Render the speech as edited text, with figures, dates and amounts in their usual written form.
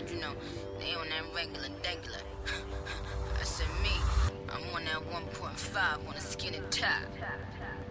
but you know, they on that regular degular. I said me, I'm on that 1.5 on a skinny top.